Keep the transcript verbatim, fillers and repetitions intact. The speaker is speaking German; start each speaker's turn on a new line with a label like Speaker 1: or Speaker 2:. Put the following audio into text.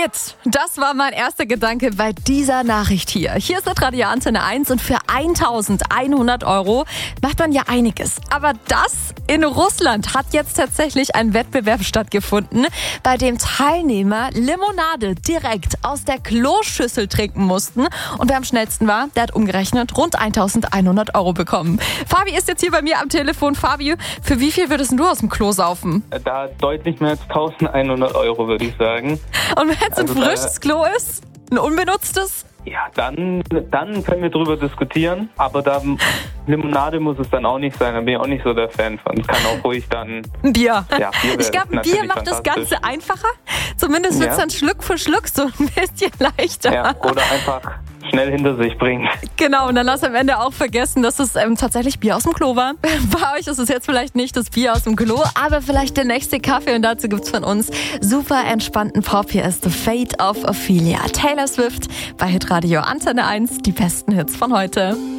Speaker 1: Hit. Das war mein erster Gedanke bei dieser Nachricht hier. Hier ist Radio Antenne eins und für eintausendeinhundert Euro macht man ja einiges. Aber das in Russland hat jetzt tatsächlich ein Wettbewerb stattgefunden, bei dem Teilnehmer Limonade direkt aus der Kloschüssel trinken mussten. Und wer am schnellsten war, der hat umgerechnet rund eintausendeinhundert Euro bekommen. Fabi ist jetzt hier bei mir am Telefon. Fabi, für wie viel würdest du aus dem Klo saufen?
Speaker 2: Da deutlich mehr als eintausendeinhundert Euro, würde ich sagen.
Speaker 1: Und wenn es
Speaker 2: Also
Speaker 1: ein frisches Klo ist? Ein unbenutztes?
Speaker 2: Ja, dann, dann können wir drüber diskutieren. Aber da Limonade muss es dann auch nicht sein. Da bin ich auch nicht so der Fan von. Es kann auch ruhig dann...
Speaker 1: Ein Bier.
Speaker 2: Ja, Bier
Speaker 1: ich glaube, ein Bier macht das Ganze einfacher. Zumindest wird es
Speaker 2: Ja.
Speaker 1: dann Schluck für Schluck so ein bisschen leichter.
Speaker 2: Ja, oder einfach schnell hinter sich bringen.
Speaker 1: Genau, und dann lass am Ende auch vergessen, dass es ähm, tatsächlich Bier aus dem Klo war. Bei euch ist es jetzt vielleicht nicht das Bier aus dem Klo, aber vielleicht der nächste Kaffee. Und dazu gibt's von uns super entspannten Pop. Hier ist The Fate of Ophelia. Taylor Swift bei Hitradio Antenne eins. Die besten Hits von heute.